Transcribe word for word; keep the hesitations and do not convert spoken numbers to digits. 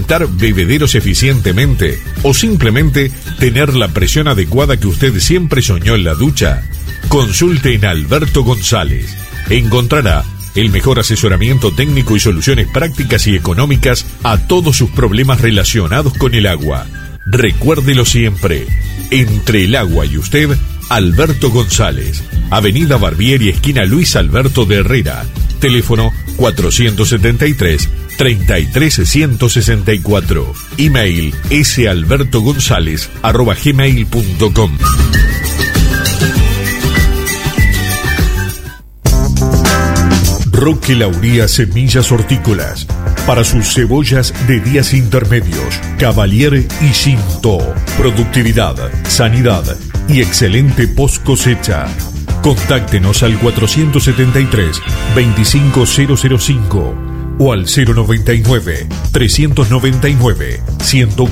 alimentar bebederos eficientemente o simplemente tener la presión adecuada que usted siempre soñó en la ducha? Consulte en Alberto González. Encontrará el mejor asesoramiento técnico y soluciones prácticas y económicas a todos sus problemas relacionados con el agua. Recuérdelo siempre, entre el agua y usted, Alberto González, Avenida Barbieri, esquina Luis Alberto de Herrera, teléfono cuatrocientos setenta y tres, treinta y tres ciento sesenta y cuatro, email salbertogonzalez arroba gmail punto com. Roque Lauría Semillas Hortícolas. Para sus cebollas de días intermedios, Cavalier y Cinto. Productividad, sanidad y excelente post cosecha. Contáctenos al cuatrocientos setenta y tres, veinticinco mil cinco o al cero noventa y nueve, trescientos noventa y nueve, ciento